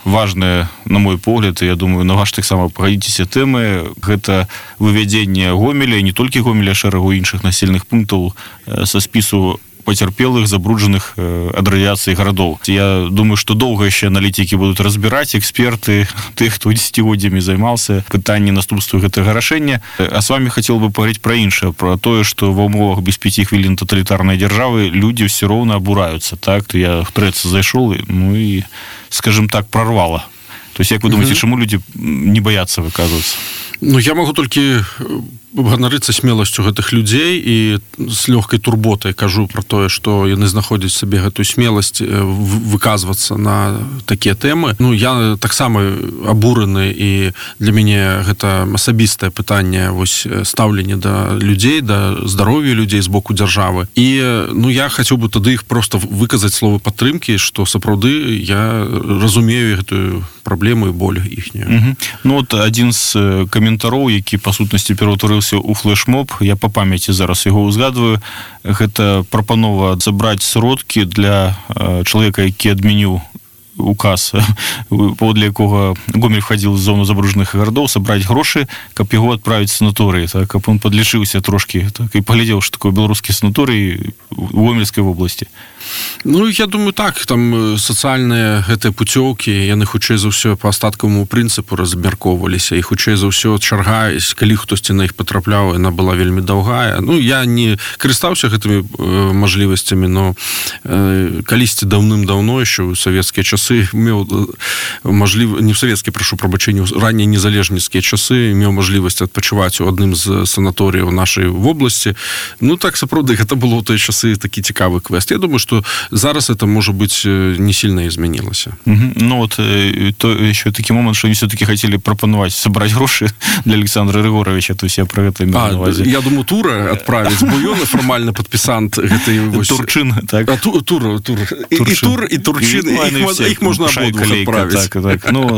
важная, на мой погляд, і я думаю, на ваш таксама пагадзіцеся тэмы, гэта вывядзенне Гомеля, не толькі Гомеля, а шэрагу іншых населеных пунктаў са спісу пацярпелых, забруджаных ад радыяцыі гарадоў. Я думаю, што доўга яшчэ аналітыкі будуць разбіраць, эксперты, тых, хто дзесяцігоддзямі займаўся пытанні наступству гэтага рашэння. А с вами хацеў бы пагаварыць пра іншае, пра тое, што ва ўмовах без 5 хвілін таталітарнай дзяржавы людзі ўсё роўна абураюцца. Так, я в трэц зайшоў, ну і, скажем так, прорвала. То есть, як вы думаете, чаму людзі не баяцца выказвацца? Ну, я могу толькі ганарыцца смеласцю гэтых людзей і з лёгкай турботай кажу пра тое, што яны знаходзяць сабе гэтую смеласць выказвацца на такія тэмы. Ну, я таксама абураны, і для мяне гэта асабістае пытанне вось стаўленне да людзей, да здароўя людзей з боку дзяржавы. І ну, я хацеў бы тады іх проста выказаць словы падтрымкі, што сапраўды я разумею гэтую праблему і боль іхнюю. Ну, от адзін з каментароў, які па сутнасці пераўтварыўся у флешмоб, я па памяці зараз яго ўзгадваю, гэта прапанова забраць сродкі для чалавека, які адмяніў указ, паводле якога Гомель входил в зону забруджаных гарадоў, сабраць грошы, каб яго адправіць в санаторый, так, каб он подлічыўся трошки, так, і паглядзеў, што такое беларускі санаторый у Гомельскай вобласці. Ну, я думаю, так, там сацыяльныя гэтыя пуцёўкі, яны хутчэй за ўсё па астаткаваму прынцыпу размяркоўваліся, і хутчэй за ўсё чарга, калі хтосьці на іх патрапляў, яна была вельмі даўгая. Ну, я не карыстаўся гэтымі мажлівасцямі, но калісьці даўным-даўно, яшчэ ў савецкія часы, меў мажлівасць, не ў савецкія, прашу прабачэння, раннія незалежніцкія часы, меў мажлівасць адпачываць у адным з санаторыяў нашай вобласці. Ну, так, сапраўды, гэта было ў тыя часы такі цікавы квест. Я думаю, что зараз это, может быть, не сильно изменилось. Ну, вот то еще такой момент, что они все-таки хотели пропоновать собрать гроши для Александра Григоровича, то есть я про это имею на увазі. Я думаю, Тура отправить, бо ён формально подписант гэтай... Турчин, так? Тур. И Тур, и Турчин, их можно обоих отправить. Так. Ну,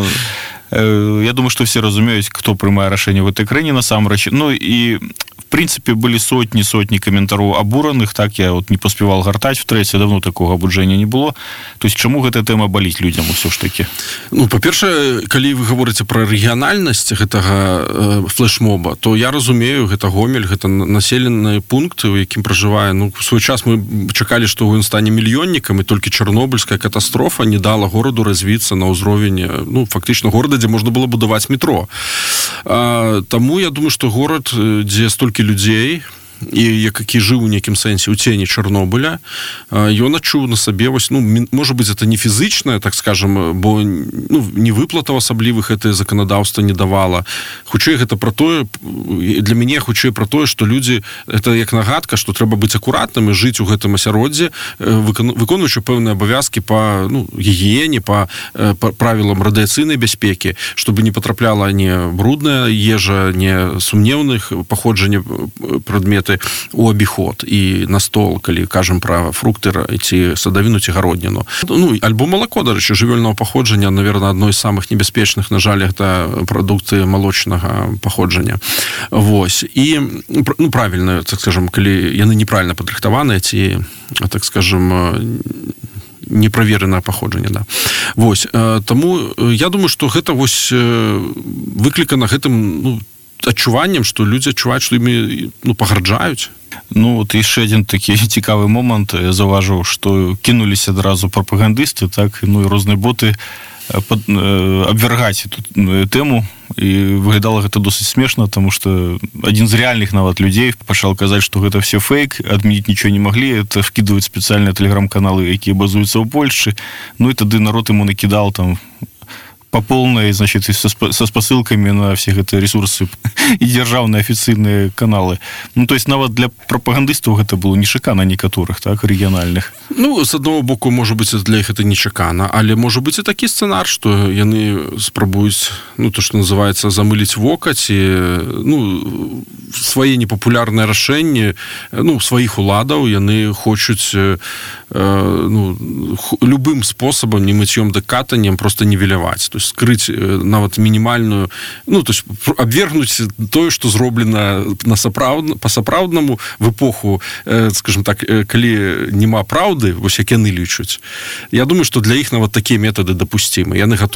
я думаю, что все разумеют, кто приймає рішення в этой країні насамрэч. Ну, и в принципе, были сотни комментароў абураных, так, я вот не поспевал гартать в трэце, давно такого абуджэння не было. То есть, чаму гэта тэма баліць людям ўсё ж таки? Ну, па-першае, калі вы говорите про рэгіянальнасць гэтага флешмоба, то я разумею, гэта Гомель, гэта населены пункт, у якім пражывае, ну, в свой час мы чакалі, што ён стане мільённікам, і толькі Чарнобыльская катастрофа не дала гораду развіцца на ўзровень, ну, фактычна горада, дзе можна было будаваць метро. Таму я думаю, што горад, дзе столькі людзей, і які жыў у нейкім сэнсе ў цені Чарнобыля, ён адчуў на сабе, вось, ну, можа быць, это не фізычнае, так скажем, бо ну, не выплатаў асаблівых гэтае заканадаўства не давала. Хутчэй гэта пра тое, для мяне хутчэй пра тое, што людзі, это як нагадка, што трэба быць акуратным і жыць у гэтым асяроддзі, выконваючы пэўныя абавязкі па, ну, гігіене, па правілам радыяцыйнай бяспекі, чтобы не патрапляла не брудная ежа, не сумнеўных паходжання прадметаў у абіход і на стол, калі кажам пра фрукты ці садавіну ці гародніну. Ну, альбо малако, дарэчы, жывёльнага паходжання, наверное, адной з самых небяспечных, на жаль, гэта прадукты малочнага паходжання. Вось. І, ну, правільна, так скажем, калі яны неправільна падрыхтаваныя ці, так скажем, неправеренае паходжанне, да. Вось. Таму я думаю, што гэта вось выклікана гэтым, ну, адчуваннем, што людзі адчуваюць, што імі, ну, пагарджаюць. Ну, вот яшчэ адзін такі цікавы момант. Я заўважыў, што кінуліся адразу прапагандысты, так, ну, і розныя боты абвяргаць эту тэму, і выглядала гэта досыць смешна, таму што адзін з рэальных нават людзей пачаў казаць, што гэта все фейк, адмяніць нічого не маглі, это вкідваюць спецыяльныя тэлеграм-каналы, якія базуюцца ў Польшчы. Ну, і тады народ ему накідал там по полной, значит, со спасылками на все эти ресурсы и державные официальные каналы. Ну, то есть, нават для пропагандыстаў это было нечакана некаторых, так, рэгіянальных. Ну, з аднаго боку, можа быць, для іх это нечакана, але можа быць і такі сцэнар, што яны спрабуюць, ну, то, што называецца, замыліць вока, ці, ну, свае непапулярныя рашэнні, ну, сваіх уладаў, яны хочуць, ну, любым спосабам, не мыццём да катаннем, просто нівеляваць. То есть, скрыць нават мінімальную, ну, то есть, абвергнуць тое, што зроблена па-сапраўднаму в эпоху, скажем так, калі няма праўды, вось як яны лічуць. Я думаю, што для іх нават такія метады дапусцімы. Яны